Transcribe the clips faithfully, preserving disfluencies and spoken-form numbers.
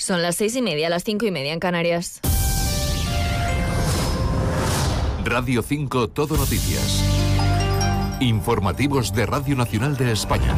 Son las seis y media, las cinco y media en Canarias. Radio cinco Todo Noticias. Informativos de Radio Nacional de España.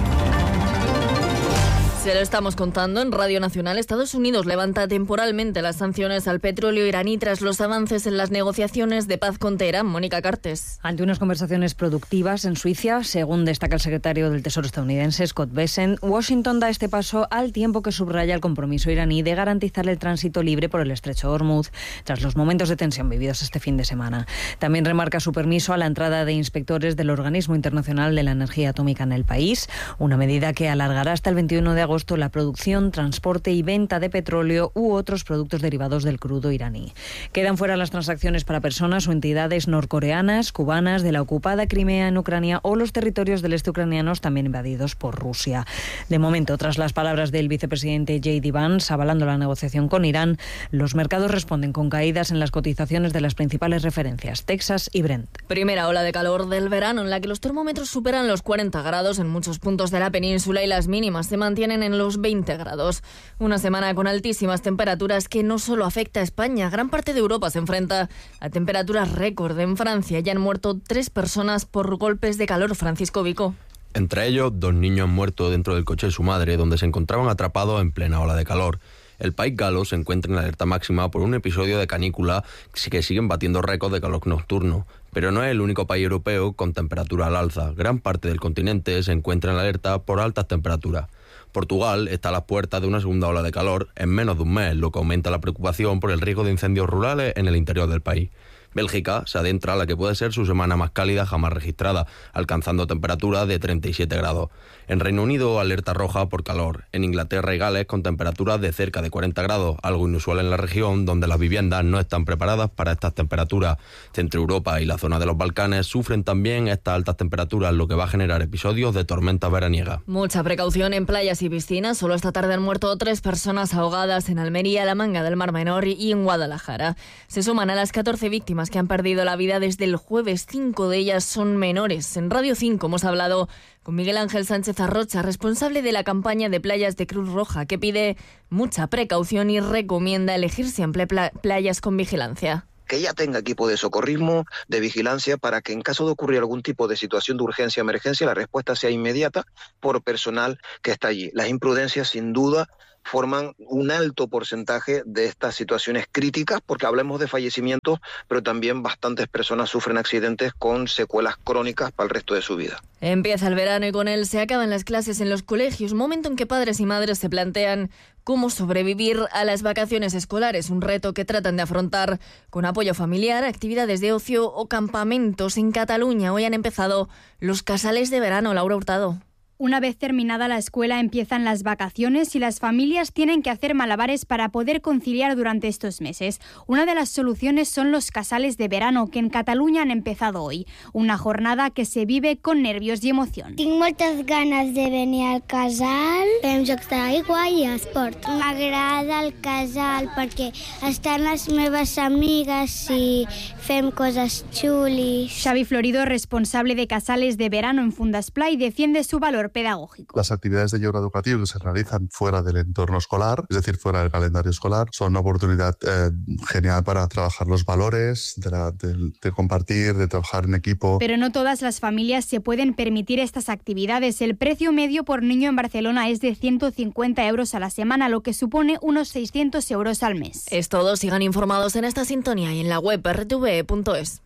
Se lo estamos contando en Radio Nacional. Estados Unidos levanta temporalmente las sanciones al petróleo iraní tras los avances en las negociaciones de paz con Teherán. Mónica Cartes. Ante unas conversaciones productivas en Suiza, según destaca el secretario del Tesoro estadounidense, Scott Bessent, Washington da este paso al tiempo que subraya el compromiso iraní de garantizar el tránsito libre por el estrecho de Hormuz, tras los momentos de tensión vividos este fin de semana. También remarca su permiso a la entrada de inspectores del Organismo Internacional de la Energía Atómica en el país, una medida que alargará hasta el veintiuno de agosto la producción, transporte y venta de petróleo u otros productos derivados del crudo iraní. Quedan fuera las transacciones para personas o entidades norcoreanas, cubanas, de la ocupada Crimea en Ucrania o los territorios del este ucranianos también invadidos por Rusia. De momento, tras las palabras del vicepresidente J D Vance avalando la negociación con Irán, los mercados responden con caídas en las cotizaciones de las principales referencias, Texas y Brent. Primera ola de calor del verano en la que los termómetros superan los cuarenta grados en muchos puntos de la península y las mínimas se mantienen en los veinte grados. Una semana con altísimas temperaturas que no solo afecta a España. Gran parte de Europa se enfrenta a temperaturas récord. En Francia ya han muerto tres personas por golpes de calor. Francisco Vico. Entre ellos, dos niños han muerto dentro del coche de su madre, donde se encontraban atrapados en plena ola de calor. El país galo se encuentra en alerta máxima por un episodio de canícula que siguen batiendo récords de calor nocturno. Pero no es el único país europeo con temperatura al alza. Gran parte del continente se encuentra en alerta por altas temperaturas. Portugal está a las puertas de una segunda ola de calor en menos de un mes, lo que aumenta la preocupación por el riesgo de incendios rurales en el interior del país. Bélgica se adentra a la que puede ser su semana más cálida jamás registrada, alcanzando temperaturas de treinta y siete grados. En Reino Unido, alerta roja por calor. En Inglaterra y Gales, con temperaturas de cerca de cuarenta grados, algo inusual en la región, donde las viviendas no están preparadas para estas temperaturas. Centro Europa y la zona de los Balcanes sufren también estas altas temperaturas, lo que va a generar episodios de tormentas veraniegas. Mucha precaución en playas y piscinas. Solo esta tarde han muerto tres personas ahogadas en Almería, La Manga del Mar Menor y en Guadalajara. Se suman a las catorce víctimas que han perdido la vida desde el jueves. Cinco de ellas son menores. En Radio cinco hemos hablado con Miguel Ángel Sánchez Arrocha, responsable de la campaña de playas de Cruz Roja, que pide mucha precaución y recomienda elegir siempre pla- playas con vigilancia. Que ya tenga equipo de socorrismo, de vigilancia, para que en caso de ocurrir algún tipo de situación de urgencia o emergencia, la respuesta sea inmediata por personal que está allí. Las imprudencias, sin duda, forman un alto porcentaje de estas situaciones críticas, porque hablamos de fallecimientos, pero también bastantes personas sufren accidentes con secuelas crónicas para el resto de su vida. Empieza el verano y con él se acaban las clases en los colegios, momento en que padres y madres se plantean cómo sobrevivir a las vacaciones escolares, un reto que tratan de afrontar con apoyo familiar, actividades de ocio o campamentos. En Cataluña hoy han empezado los casales de verano. Laura Hurtado. Una vez terminada la escuela empiezan las vacaciones y las familias tienen que hacer malabares para poder conciliar durante estos meses. Una de las soluciones son los casales de verano, que en Cataluña han empezado hoy. Una jornada que se vive con nervios y emoción. Tinc moltes ganes de venir al casal. Fem jocs d'aigua i esport. M'agrada el casal perquè estan les meves amigues i fem coses xulis. Xavi Florido, responsable de casales de verano en Fundasplai, defiende su valor pedagógico. Las actividades de lleure educativo que se realizan fuera del entorno escolar, es decir, fuera del calendario escolar, son una oportunidad eh, genial para trabajar los valores, de, la, de, de compartir, de trabajar en equipo. Pero no todas las familias se pueden permitir estas actividades. El precio medio por niño en Barcelona es de ciento cincuenta euros a la semana, lo que supone unos seiscientos euros al mes. Es todo. Sigan informados en esta sintonía y en la web erre te ve punto es.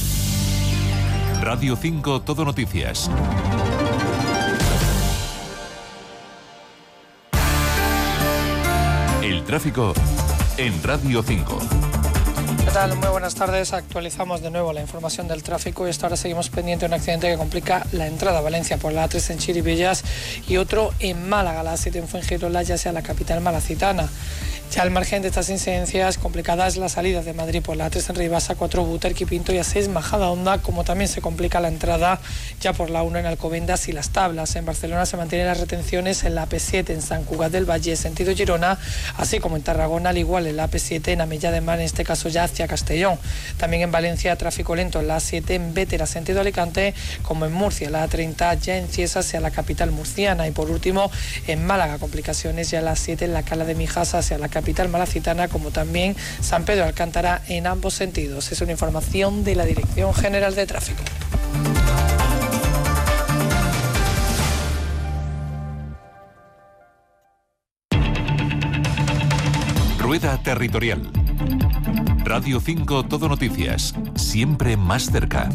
Radio cinco Todo Noticias. El tráfico en Radio cinco. ¿Qué tal? Muy buenas tardes. Actualizamos de nuevo la información del tráfico y hasta ahora seguimos pendiente de un accidente que complica la entrada a Valencia por la A tres en Chiribillas y otro en Málaga, la A siete en Fuengirola, ya sea la capital malacitana. Ya al margen de estas incidencias complicadas, la salida de Madrid por la A tres en Ribasa, cuatro Butarque y Pinto y A seis Majadahonda, como también se complica la entrada ya por la uno en Alcobendas y Las Tablas. En Barcelona se mantienen las retenciones en la A P siete en Sant Cugat del Valle, sentido Girona, así como en Tarragona, al igual en la A P siete en Amella de Mar, en este caso ya hacia Castellón. También en Valencia, tráfico lento en la A siete en Bétera, sentido Alicante, como en Murcia, la A treinta ya en Cieza hacia la capital murciana. Y por último, en Málaga, complicaciones ya en la A siete en la Cala de Mijas hacia la capital malacitana, como también San Pedro Alcántara en ambos sentidos. Es una información de la Dirección General de Tráfico. Rueda Territorial. Radio cinco Todo Noticias, siempre más cerca.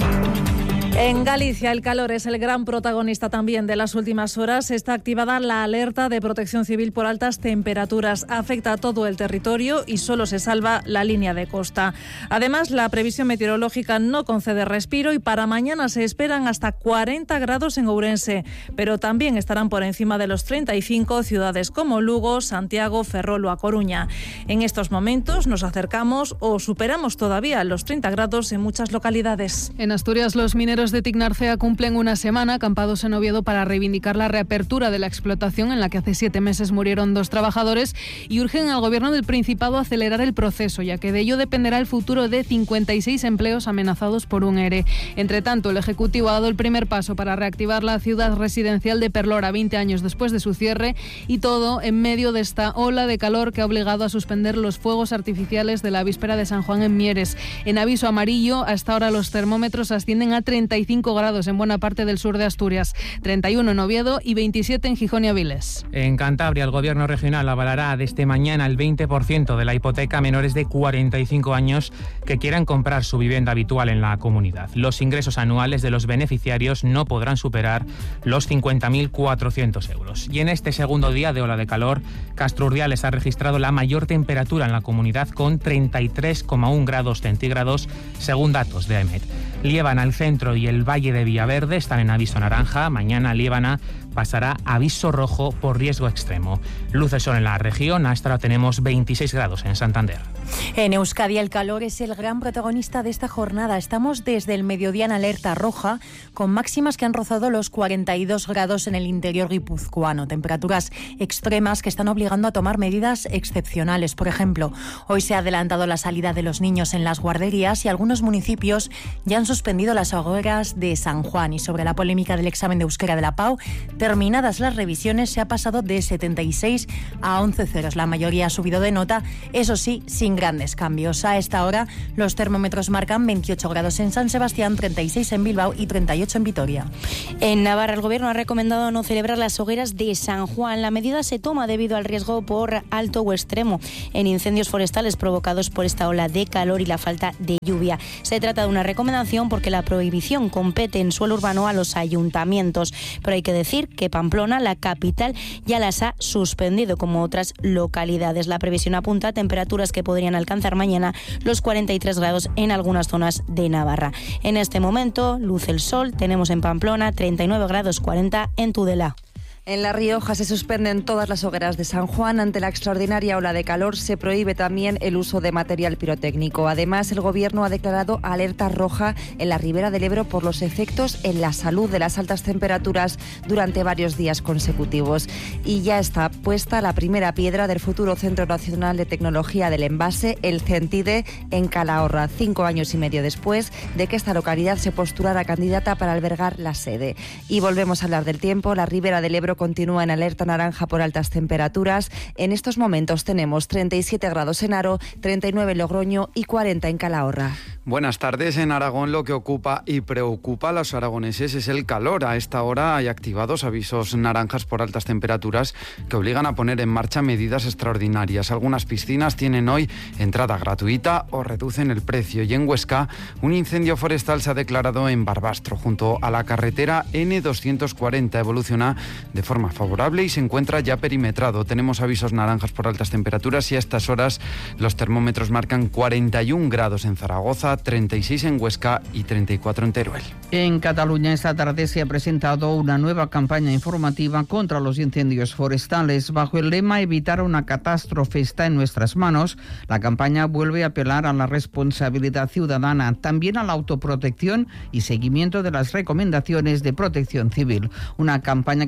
En Galicia el calor es el gran protagonista también de las últimas horas. Está activada la alerta de protección civil por altas temperaturas. Afecta a todo el territorio y solo se salva la línea de costa. Además, la previsión meteorológica no concede respiro y para mañana se esperan hasta cuarenta grados en Ourense, pero también estarán por encima de los treinta y cinco ciudades como Lugo, Santiago, Ferrol o A Coruña. En estos momentos nos acercamos o superamos todavía los treinta grados en muchas localidades. En Asturias, los mineros de Tignarcea cumplen una semana acampados en Oviedo para reivindicar la reapertura de la explotación en la que hace siete meses murieron dos trabajadores y urgen al Gobierno del Principado a acelerar el proceso, ya que de ello dependerá el futuro de cincuenta y seis empleos amenazados por un ERE. Entre tanto, el Ejecutivo ha dado el primer paso para reactivar la ciudad residencial de Perlora veinte años después de su cierre, y todo en medio de esta ola de calor que ha obligado a suspender los fuegos artificiales de la víspera de San Juan en Mieres. En aviso amarillo, hasta ahora los termómetros ascienden a treinta y cinco grados en buena parte del sur de Asturias, treinta y uno en Oviedo y veintisiete en Gijón y Avilés. En Cantabria, el Gobierno regional avalará desde mañana el veinte por ciento de la hipoteca a menores de cuarenta y cinco años que quieran comprar su vivienda habitual en la comunidad. Los ingresos anuales de los beneficiarios no podrán superar los cincuenta mil cuatrocientos euros. Y en este segundo día de ola de calor, Castro Urdiales ha registrado la mayor temperatura en la comunidad con treinta y tres coma uno grados centígrados, según datos de AEMET. Liébana, el centro y el Valle de Villaverde están en aviso naranja. Mañana Liébana pasará a aviso rojo por riesgo extremo. Luz de sol en la región. Hasta ahora tenemos veintiséis grados en Santander. En Euskadi el calor es el gran protagonista de esta jornada. Estamos desde el mediodía en alerta roja, con máximas que han rozado los cuarenta y dos grados en el interior guipuzcoano. Temperaturas extremas que están obligando a tomar medidas excepcionales. Por ejemplo, hoy se ha adelantado la salida de los niños en las guarderías y algunos municipios ya han suspendido las hogueras de San Juan. Y sobre la polémica del examen de euskera de la P A U, terminadas las revisiones, se ha pasado de setenta y seis a once ceros. La mayoría ha subido de nota, eso sí, sin grandes cambios. A esta hora los termómetros marcan veintiocho grados en San Sebastián, treinta y seis en Bilbao y treinta y ocho en Vitoria. En Navarra, el Gobierno ha recomendado no celebrar las hogueras de San Juan. La medida se toma debido al riesgo por alto o extremo en incendios forestales provocados por esta ola de calor y la falta de lluvia. Se trata de una recomendación porque la prohibición compete en suelo urbano a los ayuntamientos, pero hay que decir que Pamplona, la capital, ya las ha suspendido, como otras localidades. La previsión apunta a temperaturas que podrían alcanzar mañana los cuarenta y tres grados en algunas zonas de Navarra. En este momento, luce el sol, tenemos en Pamplona treinta y nueve grados, cuarenta en Tudela. En La Rioja se suspenden todas las hogueras de San Juan. Ante la extraordinaria ola de calor se prohíbe también el uso de material pirotécnico. Además, el Gobierno ha declarado alerta roja en la Ribera del Ebro por los efectos en la salud de las altas temperaturas durante varios días consecutivos. Y ya está puesta la primera piedra del futuro Centro Nacional de Tecnología del Envase, el CENTIDE, en Calahorra, cinco años y medio después de que esta localidad se postulara candidata para albergar la sede. Y volvemos a hablar del tiempo. La Ribera del Ebro continúa en alerta naranja por altas temperaturas. En estos momentos tenemos treinta y siete grados en Haro, treinta y nueve en Logroño y cuarenta en Calahorra. Buenas tardes. En Aragón lo que ocupa y preocupa a los aragoneses es el calor. A esta hora hay activados avisos naranjas por altas temperaturas que obligan a poner en marcha medidas extraordinarias. Algunas piscinas tienen hoy entrada gratuita o reducen el precio. Y en Huesca, un incendio forestal se ha declarado en Barbastro, junto a la carretera ene doscientos cuarenta. Evoluciona de forma favorable y se encuentra ya perimetrado. Tenemos avisos naranjas por altas temperaturas y a estas horas los termómetros marcan cuarenta y un grados en Zaragoza, treinta y seis en Huesca y treinta y cuatro en Teruel. En Cataluña esta tarde se ha presentado una nueva campaña informativa contra los incendios forestales. Bajo el lema "Evitar una catástrofe está en nuestras manos", la campaña vuelve a apelar a la responsabilidad ciudadana, también a la autoprotección y seguimiento de las recomendaciones de protección civil. Una campaña que se presenta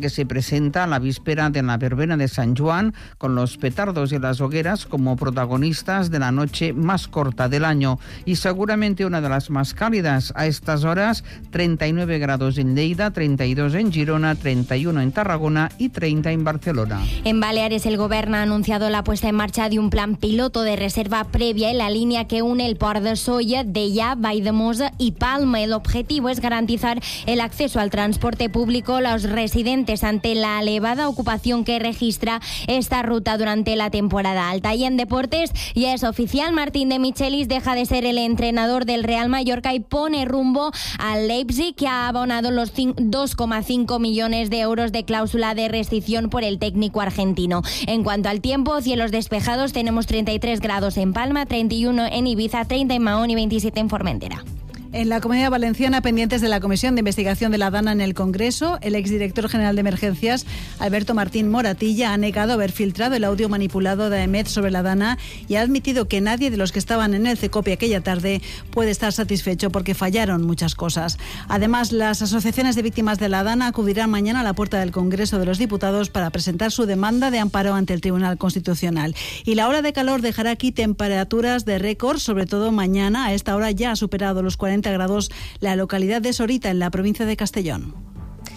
presenta a la víspera de la verbena de San Juan, con los petardos y las hogueras como protagonistas de la noche más corta del año y seguramente una de las más cálidas. A estas horas, treinta y nueve grados en Lleida, treinta y dos en Girona, treinta y uno en Tarragona y treinta en Barcelona. En Baleares, el Gobierno ha anunciado la puesta en marcha de un plan piloto de reserva previa en la línea que une el Port de Sóller, Deià, Valldemossa y Palma. El objetivo es garantizar el acceso al transporte público a los residentes ante la elevada ocupación que registra esta ruta durante la temporada alta. Y en deportes ya es oficial, Martín de Michelis deja de ser el entrenador del Real Mallorca y pone rumbo al Leipzig, que ha abonado los dos coma cinco millones de euros de cláusula de rescisión por el técnico argentino. En cuanto al tiempo, cielos despejados, tenemos treinta y tres grados en Palma, treinta y uno en Ibiza, treinta en Mahón y veintisiete en Formentera. En la Comunidad Valenciana, pendientes de la Comisión de Investigación de la DANA en el Congreso, el exdirector general de Emergencias, Alberto Martín Moratilla, ha negado haber filtrado el audio manipulado de AEMET sobre la DANA y ha admitido que nadie de los que estaban en el CECOPI aquella tarde puede estar satisfecho porque fallaron muchas cosas. Además, las asociaciones de víctimas de la DANA acudirán mañana a la puerta del Congreso de los Diputados para presentar su demanda de amparo ante el Tribunal Constitucional. Y la ola de calor dejará aquí temperaturas de récord, sobre todo mañana. A esta hora ya ha superado los cuarenta grados la localidad de Sorita, en la provincia de Castellón.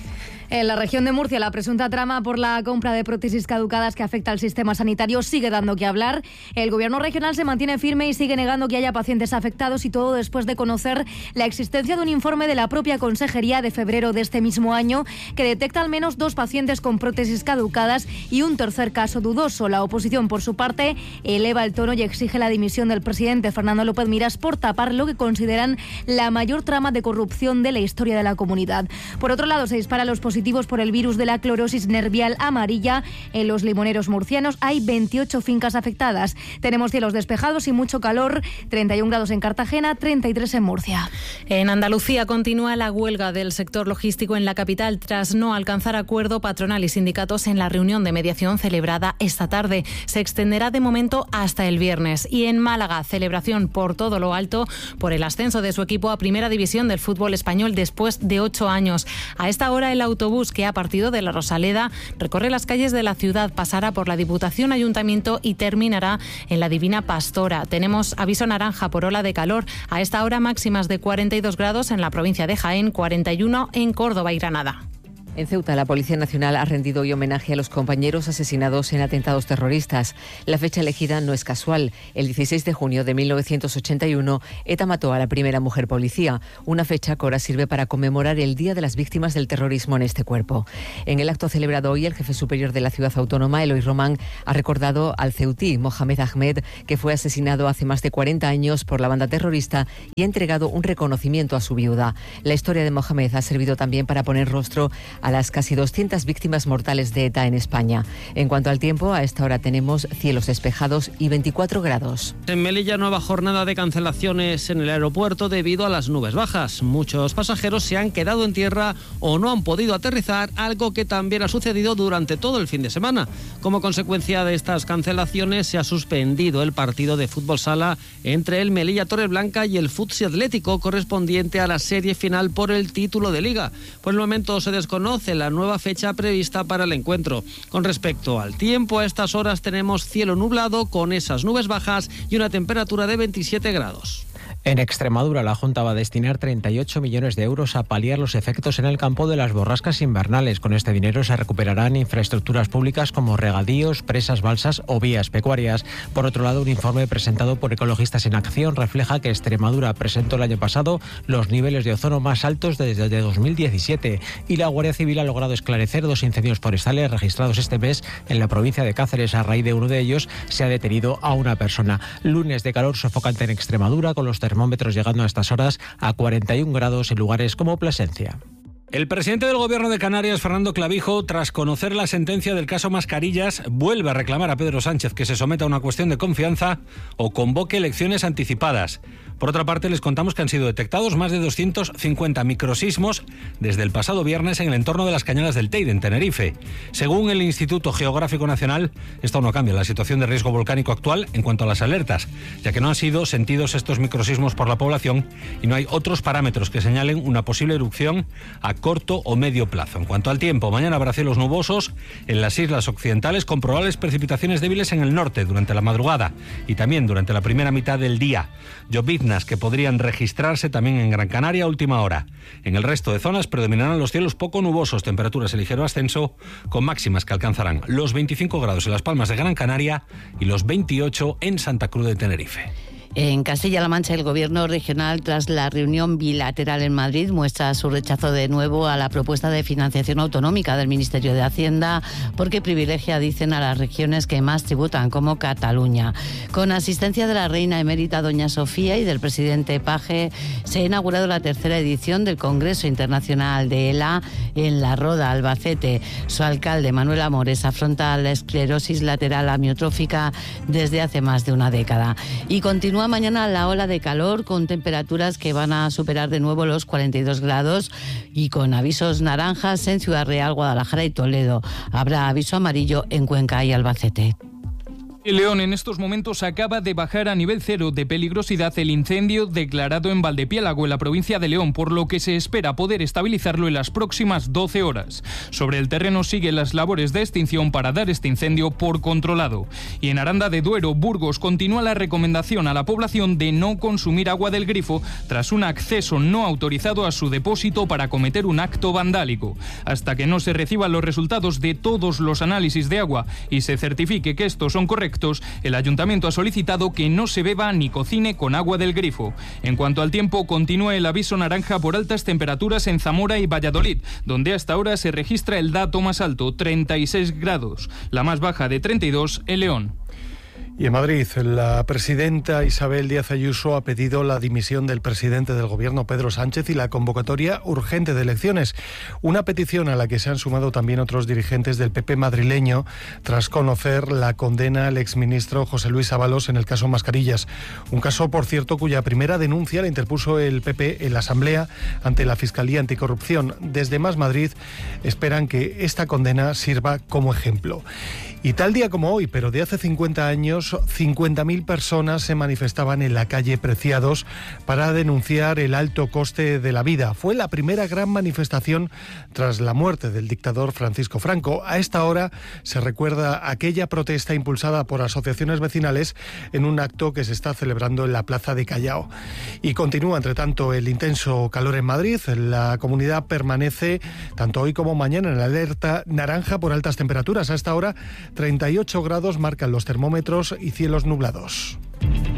En la región de Murcia, la presunta trama por la compra de prótesis caducadas que afecta al sistema sanitario sigue dando que hablar. El gobierno regional se mantiene firme y sigue negando que haya pacientes afectados, y todo después de conocer la existencia de un informe de la propia consejería de febrero de este mismo año que detecta al menos dos pacientes con prótesis caducadas y un tercer caso dudoso. La oposición, por su parte, eleva el tono y exige la dimisión del presidente Fernando López Miras por tapar lo que consideran la mayor trama de corrupción de la historia de la comunidad. Por otro lado, se disparan los positivos por el virus de la clorosis nervial amarilla. En los limoneros murcianos hay veintiocho fincas afectadas. Tenemos cielos despejados y mucho calor, treinta y un grados en Cartagena, treinta y tres en Murcia. En Andalucía continúa la huelga del sector logístico en la capital tras no alcanzar acuerdo patronal y sindicatos en la reunión de mediación celebrada esta tarde. Se extenderá de momento hasta el viernes. Y en Málaga, celebración por todo lo alto por el ascenso de su equipo a Primera División del fútbol español después de ocho años. A esta hora, el autobús que ha partido de la Rosaleda recorre las calles de la ciudad, pasará por la Diputación, Ayuntamiento y terminará en la Divina Pastora. Tenemos aviso naranja por ola de calor. A esta hora, máximas de cuarenta y dos grados en la provincia de Jaén, cuarenta y uno en Córdoba y Granada. En Ceuta, la Policía Nacional ha rendido hoy homenaje a los compañeros asesinados en atentados terroristas. La fecha elegida no es casual. El dieciséis de junio de mil novecientos ochenta y uno, ETA mató a la primera mujer policía, una fecha que ahora sirve para conmemorar el Día de las Víctimas del Terrorismo en este cuerpo. En el acto celebrado hoy, el jefe superior de la ciudad autónoma, Eloy Román, ha recordado al ceutí Mohamed Ahmed, que fue asesinado hace más de cuarenta años por la banda terrorista, y ha entregado un reconocimiento a su viuda. La historia de Mohamed ha servido también para poner rostro a las casi doscientas víctimas mortales de ETA en España. En cuanto al tiempo, a esta hora tenemos cielos despejados y veinticuatro grados. En Melilla, nueva jornada de cancelaciones en el aeropuerto debido a las nubes bajas. Muchos pasajeros se han quedado en tierra o no han podido aterrizar, algo que también ha sucedido durante todo el fin de semana. Como consecuencia de estas cancelaciones, se ha suspendido el partido de fútbol sala entre el Melilla Torreblanca y el Futsi Atlético, correspondiente a la serie final por el título de Liga. Por el momento se desconoce la nueva fecha prevista para el encuentro. Con respecto al tiempo, a estas horas tenemos cielo nublado con esas nubes bajas y una temperatura de veintisiete grados. En Extremadura, la Junta va a destinar treinta y ocho millones de euros a paliar los efectos en el campo de las borrascas invernales. Con este dinero se recuperarán infraestructuras públicas como regadíos, presas, balsas o vías pecuarias. Por otro lado, un informe presentado por Ecologistas en Acción refleja que Extremadura presentó el año pasado los niveles de ozono más altos desde dos mil diecisiete, y la Guardia Civil ha logrado esclarecer dos incendios forestales registrados este mes en la provincia de Cáceres. A raíz de uno de ellos se ha detenido a una persona. Lunes de calor sofocante en Extremadura, con los termómetros llegando a estas horas a cuarenta y un grados en lugares como Plasencia. El presidente del Gobierno de Canarias, Fernando Clavijo, tras conocer la sentencia del caso Mascarillas, vuelve a reclamar a Pedro Sánchez que se someta a una cuestión de confianza o convoque elecciones anticipadas. Por otra parte, les contamos que han sido detectados más de doscientos cincuenta microsismos desde el pasado viernes en el entorno de las Cañadas del Teide, en Tenerife. Según el Instituto Geográfico Nacional, esto no cambia la situación de riesgo volcánico actual en cuanto a las alertas, ya que no han sido sentidos estos microsismos por la población y no hay otros parámetros que señalen una posible erupción a corto o medio plazo. En cuanto al tiempo, mañana habrá cielos nubosos en las islas occidentales con probables precipitaciones débiles en el norte durante la madrugada y también durante la primera mitad del día. Lloviznas que podrían registrarse también en Gran Canaria a última hora. En el resto de zonas predominarán los cielos poco nubosos, temperaturas en ligero ascenso, con máximas que alcanzarán los veinticinco grados en Las Palmas de Gran Canaria y los veintiocho en Santa Cruz de Tenerife. En Castilla-La Mancha, el Gobierno regional, tras la reunión bilateral en Madrid, muestra su rechazo de nuevo a la propuesta de financiación autonómica del Ministerio de Hacienda, porque privilegia, dicen, a las regiones que más tributan, como Cataluña. Con asistencia de la reina emérita doña Sofía y del presidente Page, se ha inaugurado la tercera edición del Congreso Internacional de ELA en La Roda, Albacete. Su alcalde, Manuel Amores, afronta la esclerosis lateral amiotrófica desde hace más de una década. Y continúa mañana la ola de calor con temperaturas que van a superar de nuevo los cuarenta y dos grados y con avisos naranjas en Ciudad Real, Guadalajara y Toledo. Habrá aviso amarillo en Cuenca y Albacete. En León, en estos momentos, acaba de bajar a nivel cero de peligrosidad el incendio declarado en Valdepiélago, en la provincia de León, por lo que se espera poder estabilizarlo en las próximas doce horas. Sobre el terreno siguen las labores de extinción para dar este incendio por controlado. Y en Aranda de Duero, Burgos, continúa la recomendación a la población de no consumir agua del grifo tras un acceso no autorizado a su depósito para cometer un acto vandálico. Hasta que no se reciban los resultados de todos los análisis de agua y se certifique que estos son correctos, el Ayuntamiento ha solicitado que no se beba ni cocine con agua del grifo. En cuanto al tiempo, continúa el aviso naranja por altas temperaturas en Zamora y Valladolid, donde hasta ahora se registra el dato más alto, treinta y seis grados, la más baja de treinta y dos en León. Y en Madrid, la presidenta Isabel Díaz Ayuso ha pedido la dimisión del presidente del Gobierno, Pedro Sánchez, y la convocatoria urgente de elecciones. Una petición a la que se han sumado también otros dirigentes del P P madrileño tras conocer la condena al exministro José Luis Ábalos en el caso Mascarillas. Un caso, por cierto, cuya primera denuncia la interpuso el P P en la Asamblea ante la Fiscalía Anticorrupción. Desde Más Madrid esperan que esta condena sirva como ejemplo. Y tal día como hoy, pero de hace cincuenta años, cincuenta mil personas se manifestaban en la calle Preciados para denunciar el alto coste de la vida. Fue la primera gran manifestación tras la muerte del dictador Francisco Franco. A esta hora se recuerda aquella protesta impulsada por asociaciones vecinales en un acto que se está celebrando en la Plaza de Callao. Y continúa, entre tanto, el intenso calor en Madrid. La comunidad permanece, tanto hoy como mañana, en la alerta naranja por altas temperaturas. A esta hora, treinta y ocho grados marcan los termómetros y cielos nublados.